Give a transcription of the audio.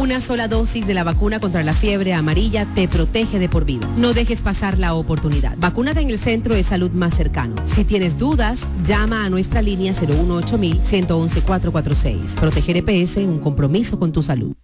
Una sola dosis de la vacuna contra la fiebre amarilla te protege de por vida. No dejes pasar la oportunidad. Vacúnate en el centro de salud más cercano. Si tienes dudas, llama a nuestra línea 018-111-446. Proteger EPS, un compromiso con tu salud.